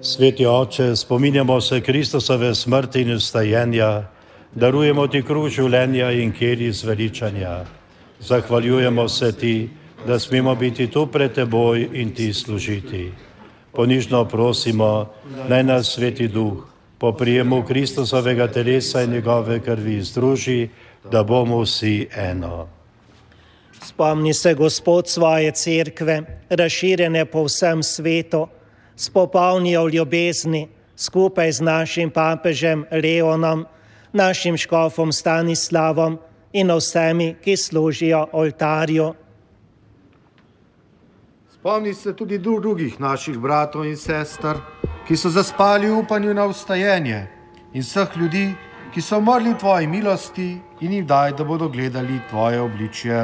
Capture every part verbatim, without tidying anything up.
Sveti Oče, spominjamo se Kristusove smrti in vstajenja, darujemo ti kruh življenja in kelij zveličanja. Zahvaljujemo se ti, da smemo biti tu pred teboj in ti služiti. Ponižno prosimo, naj nas Sveti Duh po prijemu Kristusovega telesa in njegove krvi združi, da bomo vsi eno. Spomni se, Gospod, svoje cerkve, razširjene po vsem svetu, s popolnijo ljubezni, skupaj z našim papežem Leonom, našim škofom Stanislavom in vsemi, ki služijo oltarju. Spomni se tudi drugih naših bratov in sester, ki so zaspali v upanju na vstajenje, in vseh ljudi, ki so umrli v tvoji milosti, in jim daj, da bodo gledali tvoje obličje.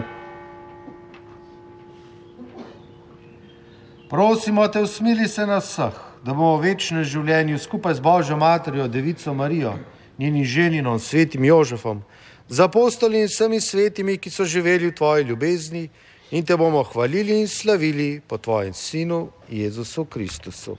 Prosimo te, usmili se nas vseh, da bomo v večnem življenju skupaj z Božjo materjo, Devico Marijo, njenim ženinom, svetim Jožefom, z apostoli in vsemi svetimi, ki so živeli v tvoji ljubezni, in te bomo hvalili in slavili po tvojem Sinu, Jezusu Kristusu.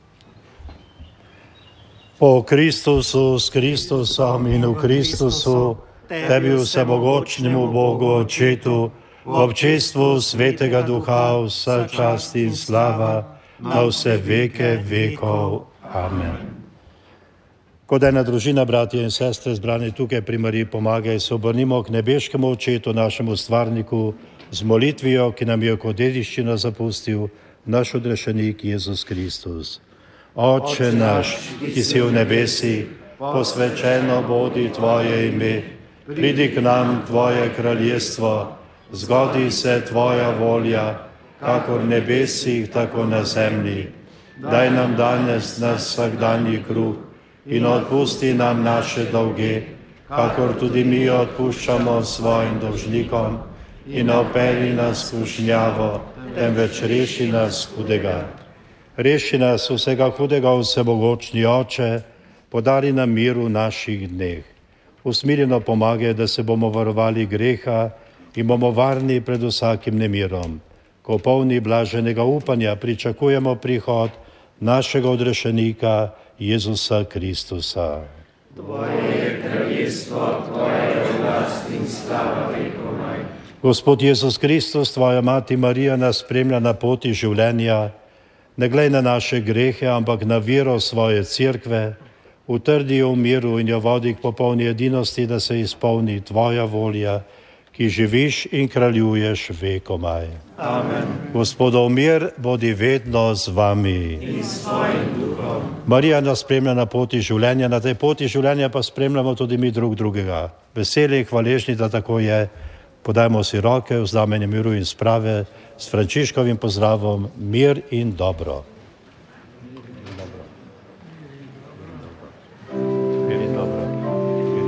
Po Kristusu, s Kristusom in v Kristusu, tebi vsemogočnemu Bogu Očetu, v občestvu Svetega Duha, vsa čast in slava, na vse veke vekov. Amen. Kot ena družina, bratje in sestre, zbrani tukaj pri Mariji Pomagaj, se obrnimo k nebeškemu Očetu, našemu stvarniku, z molitvijo, ki nam je kot dediščino zapustil naš odrešenik Jezus Kristus. Oče naš, ki si v nebesi, posvečeno bodi tvoje ime, pridi k nam tvoje kraljestvo, zgodi se tvoja volja, kakor v nebesih, tako na zemlji. Daj nam danes naš vsakdanji kruh in odpusti nam naše dolge, kakor tudi mi odpuščamo svojim dolžnikom, in ne vpelji nas v skušnjavo, temveč reši nas hudega. Reši nas vsega hudega, vsemogočni Oče, podari nam mir v naših dneh. Usmiljeno pomagaj, da se bomo varovali greha in bomo varni pred vsakim nemirom. Ko polni blaženega upanja pričakujemo prihod našega odrešenika Jezusa Kristusa. Tvoje je kraljestvo, tvoja je oblast in slava vekomaj. Gospod Jezus Kristus, tvoja mati Marija nas spremlja na poti življenja. Ne glej na naše grehe, ampak na vero svoje cerkve. Utrdi jo v miru in jo vodi k popolni edinosti, da se izpolni tvoja volja, ki živiš in kraljuješ vekomaj. Amen. Gospodov mir bodi vedno z vami. In s tvojim duhom. Marija nas spremlja na poti življenja, na tej poti življenja pa spremljamo tudi mi drug drugega. Veseli, hvaležni, da tako je. Podajmo si roke v znamenje miru in sprave s Frančiškovim pozdravom: mir in dobro.